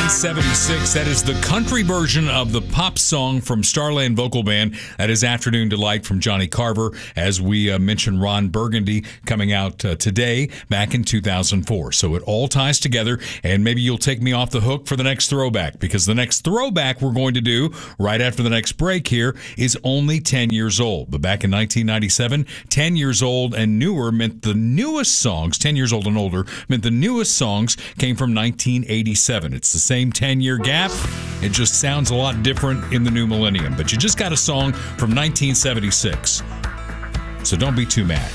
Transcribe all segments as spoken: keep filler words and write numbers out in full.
seventy-six. That is the country version of the pop song from Starland Vocal Band. That is Afternoon Delight from Johnny Carver. As we uh, mentioned, Ron Burgundy coming out uh, today, back in two thousand four. So it all ties together, and maybe you'll take me off the hook for the next throwback, because the next throwback we're going to do right after the next break here is only ten years old. But back in nineteen ninety-seven, ten years old and newer meant the newest songs, ten years old and older, meant the newest songs came from nineteen eighty-seven. It's the same ten-year gap. It just sounds a lot different in the new millennium. But you just got a song from nineteen seventy-six. So don't be too mad.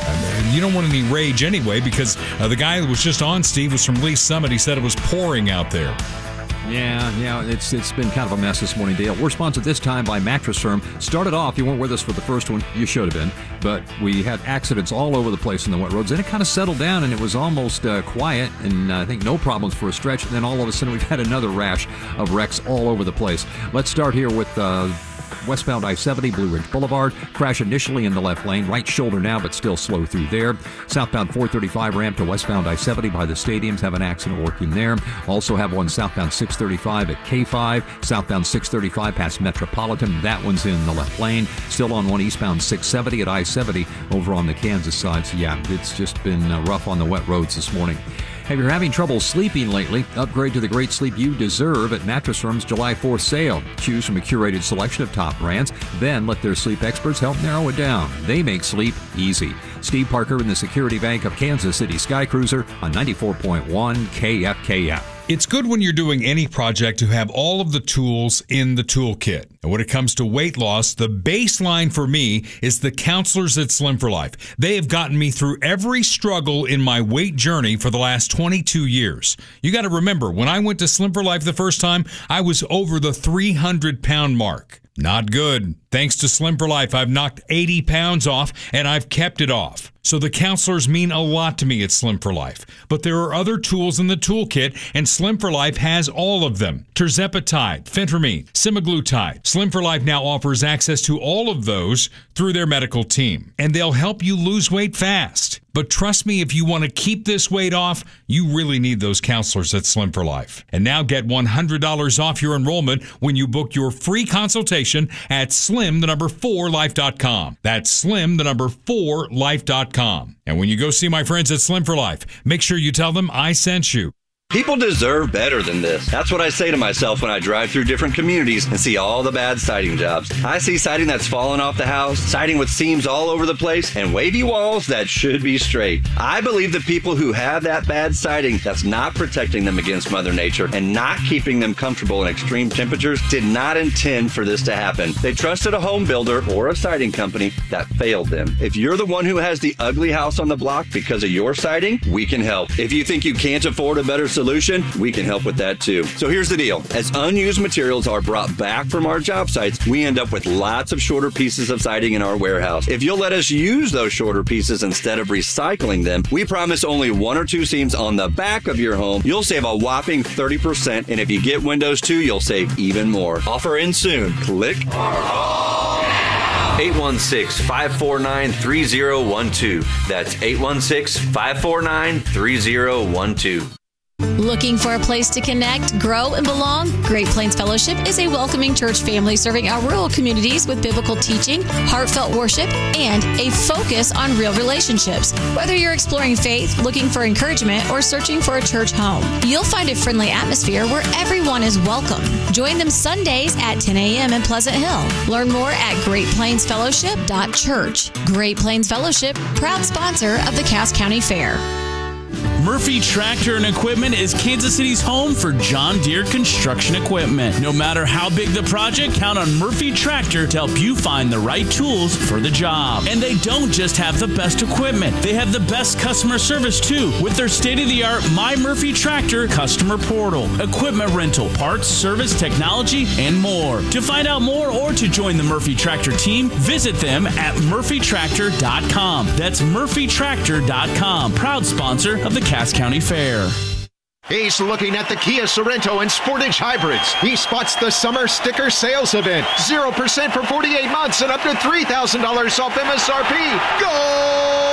I mean, you don't want any rage anyway, because uh, the guy that was just on, Steve, was from Lee Summit. He said it was pouring out there. Yeah, yeah, it's it's been kind of a mess this morning, Dale. We're sponsored this time by Mattress Firm. Started off, you weren't with us for the first one. You should have been. But we had accidents all over the place on the wet roads. Then it kind of settled down, and it was almost uh, quiet, and uh, I think no problems for a stretch. And then all of a sudden, we've had another rash of wrecks all over the place. Let's start here with Uh, westbound I seventy, Blue Ridge Boulevard. Crash initially in the left lane. Right shoulder now, but still slow through there. Southbound four thirty-five ramp to westbound I seventy by the stadiums. Have an accident working there. Also have one southbound six thirty-five at K five. Southbound six thirty-five past Metropolitan. That one's in the left lane. Still on one eastbound six seventy at I seventy over on the Kansas side. So yeah, it's just been uh, rough on the wet roads this morning. If you're having trouble sleeping lately, upgrade to the great sleep you deserve at Mattress Firm's July fourth sale. Choose from a curated selection of top brands, then let their sleep experts help narrow it down. They make sleep easy. Steve Parker in the Security Bank of Kansas City Sky Cruiser on ninety-four point one K F K M. It's good when you're doing any project to have all of the tools in the toolkit. And when it comes to weight loss, the baseline for me is the counselors at Slim for Life. They have gotten me through every struggle in my weight journey for the last twenty-two years. You got to remember, when I went to Slim for Life the first time, I was over the three hundred pound mark. Not good. Thanks to Slim for Life, I've knocked eighty pounds off, and I've kept it off. So the counselors mean a lot to me at Slim for Life. But there are other tools in the toolkit, and Slim for Life has all of them. Tirzepatide, phentermine, semaglutide. Slim for Life now offers access to all of those through their medical team. And they'll help you lose weight fast. But trust me, if you want to keep this weight off, you really need those counselors at Slim for Life. And now get one hundred dollars off your enrollment when you book your free consultation at slim, the number four, life dot com. That's slim, the number four, life dot com. And when you go see my friends at Slim for Life, make sure you tell them I sent you. People deserve better than this. That's what I say to myself when I drive through different communities and see all the bad siding jobs. I see siding that's fallen off the house, siding with seams all over the place, and wavy walls that should be straight. I believe the people who have that bad siding that's not protecting them against Mother Nature and not keeping them comfortable in extreme temperatures did not intend for this to happen. They trusted a home builder or a siding company that failed them. If you're the one who has the ugly house on the block because of your siding, we can help. If you think you can't afford a better solution, Solution, we can help with that too. So here's the deal. As unused materials are brought back from our job sites, we end up with lots of shorter pieces of siding in our warehouse. If you'll let us use those shorter pieces instead of recycling them, we promise only one or two seams on the back of your home. You'll save a whopping thirty percent, and if you get windows too, you'll save even more. Offer in soon. Click eight one six, five four nine, three zero one two. That's eight one six, five four nine, three zero one two. Looking for a place to connect, grow, and belong? Great Plains Fellowship is a welcoming church family serving our rural communities with biblical teaching, heartfelt worship, and a focus on real relationships. Whether you're exploring faith, looking for encouragement, or searching for a church home, you'll find a friendly atmosphere where everyone is welcome. Join them Sundays at ten a.m. in Pleasant Hill. Learn more at great plains fellowship dot church. Great Plains Fellowship, proud sponsor of the Cass County Fair. Murphy Tractor and Equipment is Kansas City's home for John Deere construction equipment. No matter how big the project, count on Murphy Tractor to help you find the right tools for the job. And they don't just have the best equipment. They have the best customer service too with their state-of-the-art My Murphy Tractor customer portal, equipment rental, parts, service, technology, and more. To find out more or to join the Murphy Tractor team, visit them at murphy tractor dot com. That's murphy tractor dot com. Proud sponsor of the Cass County Fair. He's looking at the Kia Sorento and Sportage hybrids. He spots the summer sticker sales event. zero percent for forty-eight months and up to three thousand dollars off M S R P. Go!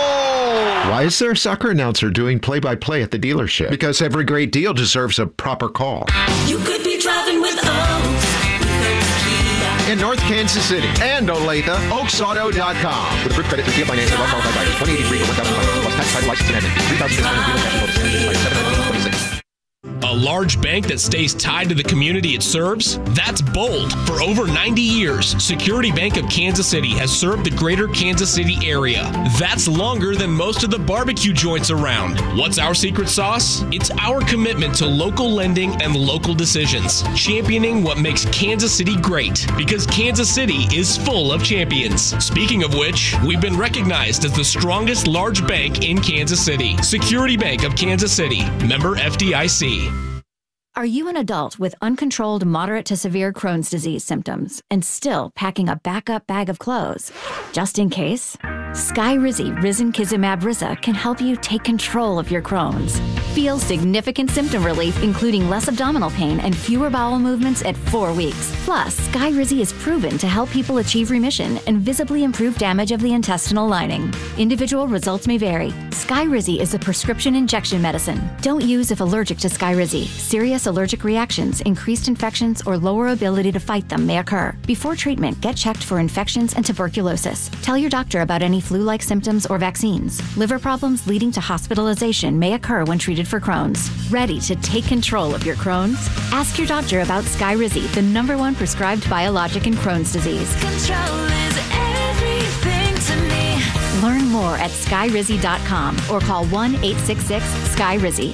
Why is there a soccer announcer doing play-by-play at the dealership? Because every great deal deserves a proper call. You could be driving with Oaks. In North Kansas City and Olathe, oaks auto dot com. With approved credit through Deal Finance and well-qualified buyers. twenty eighty-three for one thousand dollars plus tax, title, license, and admin. three thousand dollars discount on dealer cash flow to seven nineteen twenty-six. A large bank that stays tied to the community it serves? That's bold. For over ninety years, Security Bank of Kansas City has served the greater Kansas City area. That's longer than most of the barbecue joints around. What's our secret sauce? It's our commitment to local lending and local decisions, championing what makes Kansas City great, because Kansas City is full of champions. Speaking of which, we've been recognized as the strongest large bank in Kansas City. Security Bank of Kansas City, member F D I C. Are you an adult with uncontrolled moderate to severe Crohn's disease symptoms and still packing a backup bag of clothes? Just in case, Skyrizi Risankizumab Riza can help you take control of your Crohn's. Feel significant symptom relief, including less abdominal pain and fewer bowel movements at four weeks. Plus, Skyrizi is proven to help people achieve remission and visibly improve damage of the intestinal lining. Individual results may vary. Skyrizi is a prescription injection medicine. Don't use if allergic to Skyrizi. Serious allergic reactions, increased infections, or lower ability to fight them may occur. Before treatment, get checked for infections and tuberculosis. Tell your doctor about any flu-like symptoms or vaccines. Liver problems leading to hospitalization may occur when treated for Crohn's. Ready to take control of your Crohn's? Ask your doctor about Skyrizi, the number one prescribed biologic in Crohn's disease. Control is everything to me. Learn more at skyrizi dot com or call one eight six six Skyrizi.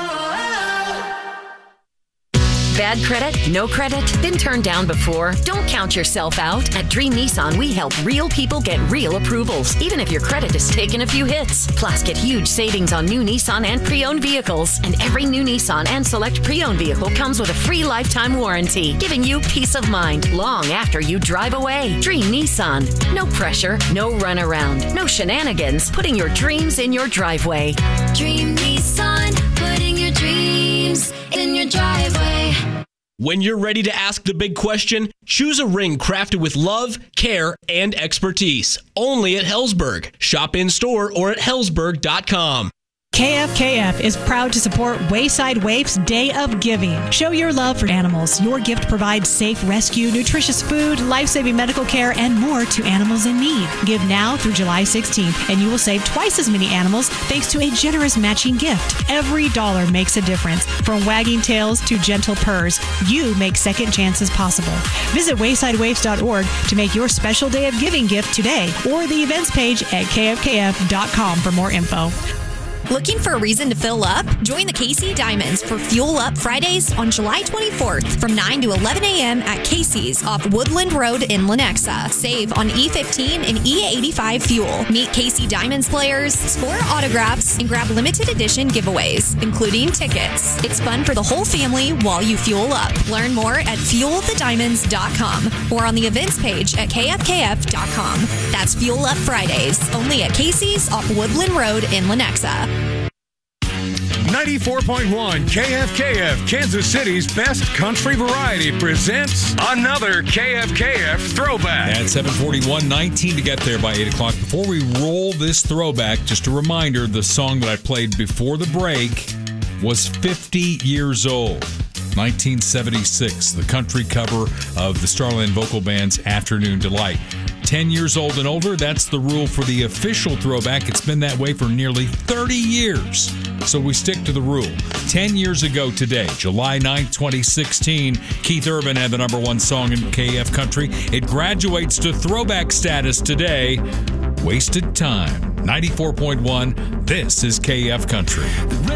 Bad credit? No credit? Been turned down before? Don't count yourself out. At Dream Nissan, we help real people get real approvals, even if your credit has taken a few hits. Plus, get huge savings on new Nissan and pre-owned vehicles. And every new Nissan and select pre-owned vehicle comes with a free lifetime warranty, giving you peace of mind long after you drive away. Dream Nissan. No pressure, no runaround, no shenanigans. Putting your dreams in your driveway. Dream Nissan, putting your dreams in your driveway. When you're ready to ask the big question, choose a ring crafted with love, care, and expertise. Only at Hellsberg. Shop in store or at hellsberg dot com. K F K F is proud to support Wayside Waif's Day of Giving. Show your love for animals. Your gift provides safe rescue, nutritious food, life-saving medical care, and more to animals in need. Give now through July sixteenth, and you will save twice as many animals thanks to a generous matching gift. Every dollar makes a difference. From wagging tails to gentle purrs, you make second chances possible. Visit wayside waifs dot org to make your special Day of Giving gift today, or the events page at k f k f dot com for more info. Looking for a reason to fill up? Join the Casey Diamonds for Fuel Up Fridays on July twenty-fourth from nine to eleven a.m. at Casey's off Woodland Road in Lenexa. Save on E fifteen and E eighty-five fuel. Meet Casey Diamonds players, score autographs, and grab limited edition giveaways, including tickets. It's fun for the whole family while you fuel up. Learn more at fuel the diamonds dot com or on the events page at k f k f dot com. That's Fuel Up Fridays, only at Casey's off Woodland Road in Lenexa. ninety-four point one K F K F, Kansas City's best country variety, presents another K F K F throwback. At seven forty-one, nineteen to get there by eight o'clock. Before we roll this throwback, just a reminder, the song that I played before the break was fifty years old. nineteen seventy-six, the country cover of the Starland Vocal Band's Afternoon Delight. ten years old and older, that's the rule for the official throwback. It's been that way for nearly thirty years. So we stick to the rule. ten years ago today, July ninth, twenty sixteen, Keith Urban had the number one song in K F Country. It graduates to throwback status today. Wasted Time. ninety-four point one, this is K F Country.